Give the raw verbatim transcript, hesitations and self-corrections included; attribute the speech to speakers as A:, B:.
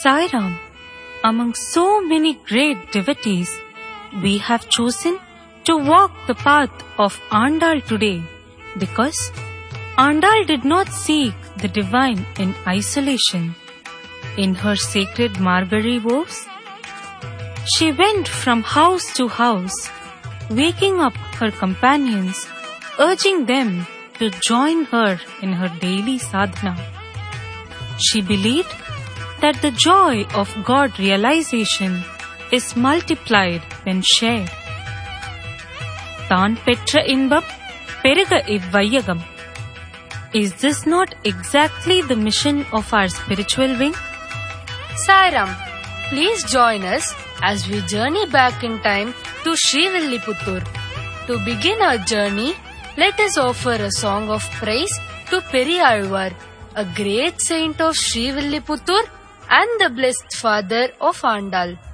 A: Sai Ram, among so many great devotees, we have chosen to walk the path of Andal today because Andal did not seek the divine in isolation. In her sacred Margari vows, she went from house to house, waking up her companions, urging them to join her in her daily sadhana. She believed that the joy of God realization is multiplied when shared. Than petra inbam peruga ivvaiyagam. Is this not exactly the mission of our spiritual wing?
B: Sai Ram, please join us as we journey back in time to Srivilliputtur. To begin our journey, let us offer a song of praise to Periyalvar, a great saint of Srivilliputtur and the blessed father of Andal.